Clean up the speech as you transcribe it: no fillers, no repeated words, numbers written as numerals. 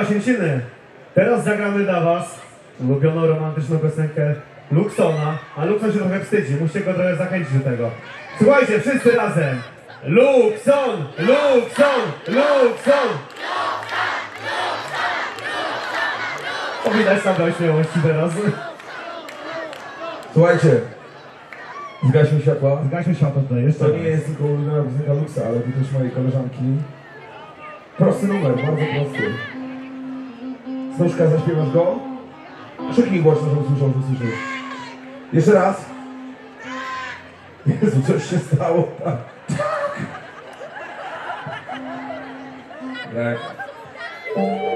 Sieńczyny, teraz zagramy dla was ulubioną romantyczną piosenkę Luxona, a Luxon się trochę wstydzi, musicie go trochę zachęcić do tego. Słuchajcie, wszyscy razem! Luxon! Luxon! Luxon! O, widać tam dałeś śmiałości teraz. Słuchajcie, zgaśmy światła. Zgaśmy światło tutaj, jeszcze To raz. nie jest tylko ulubiona piosenka Luxa, ale to też mojej koleżanki. Prosty numer, bardzo prosty. Snuszka, zaśpiewasz go? Krzyknij głośno, żeby usłyszał, że słyszysz. Jeszcze raz. Jezu, coś się stało. Tak.